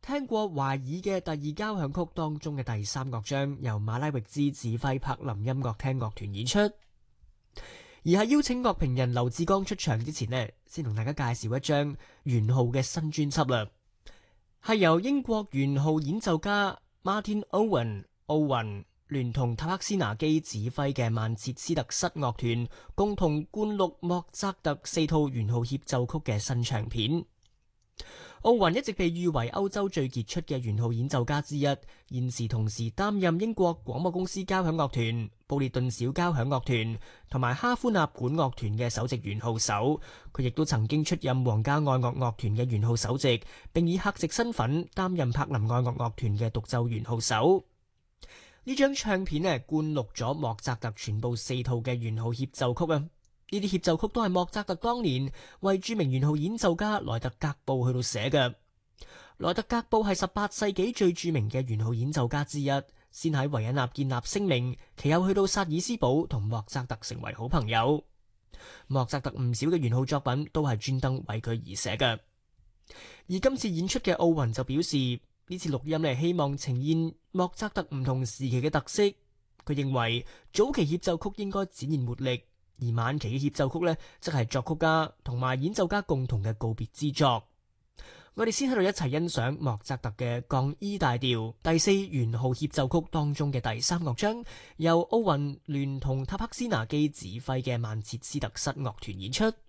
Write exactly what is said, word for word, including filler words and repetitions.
聽過華爾嘅第二交響曲當中嘅第三樂章，由馬拉域茲指揮柏林音樂廳樂團演出。而喺邀請樂評人劉志剛出場之前呢，先同大家介紹一張圓號嘅新專輯啦，係由英國圓號演奏家 Martin Owen 奧雲聯同塔克斯拿基指揮嘅曼徹斯特室樂團共同灌錄莫扎特四套圓號協奏曲嘅新唱片。奧雲一直被譽為歐洲最傑出嘅圓號演奏家之一，現時同時擔任英國廣播公司交響樂團、布列頓小交響樂團同埋哈夫納管樂團嘅首席圓號手。佢亦都曾經出任皇家愛樂樂團嘅圓號首席，並以客席身份擔任柏林愛樂樂團嘅獨奏圓號手。呢張唱片呢，灌錄咗莫扎特全部四套嘅圓號協奏曲啊！呢啲協奏曲都係莫扎特當年為著名圓號演奏家萊特格布去到寫嘅。萊特格布係十八世紀最著名嘅圓號演奏家之一，先喺維也納建立聲名，其後去到薩爾斯堡同莫扎特成為好朋友。莫扎特唔少嘅圓號作品都係專登為佢而寫嘅。而今次演出嘅奧雲就表示，呢次錄音係希望呈現莫扎特唔同時期嘅特色。佢認為早期協奏曲應該展現活力，而晚期嘅協奏曲呢，則係作曲家同埋演奏家共同嘅告別之作。我哋先喺度一齊欣賞莫扎特嘅降 E 大調第四圓號協奏曲當中嘅第三樂章，由奧雲聯同塔克斯拿基指揮嘅曼徹斯特室樂團演出。